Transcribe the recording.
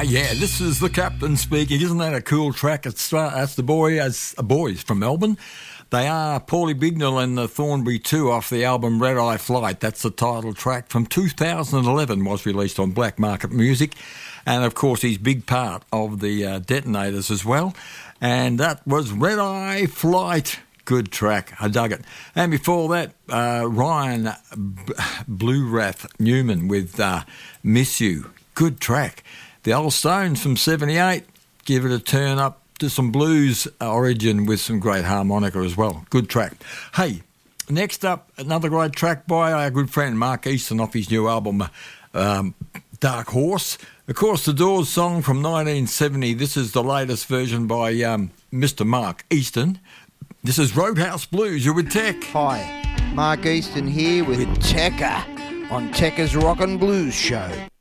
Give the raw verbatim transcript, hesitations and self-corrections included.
yeah, this is the Captain speaking. Isn't that a cool track? It's, uh, that's the boy, as uh, boys from Melbourne. They are Paulie Bignell and the Thornbury two off the album Red Eye Flight. That's the title track from two thousand eleven, was released on Black Market Music. And, of course, he's big part of the uh, Detonators as well. And that was Red Eye Flight. Good track. I dug it. And before that, uh, Ryan B- Blue Wrath Newman with uh, Miss You. Good track. The Old Stones from seventy-eight. Give it a turn up to some blues origin with some great harmonica as well. Good track. Hey, next up, another great track by our good friend Mark Easton off his new album, um, Dark Horse. Of course, the Doors song from nineteen seventy. This is the latest version by um, Mister Mark Easton. This is Roadhouse Blues. You're with Tech. Hi, Mark Easton here with Tekka on Tekka's Rock and Blues Show.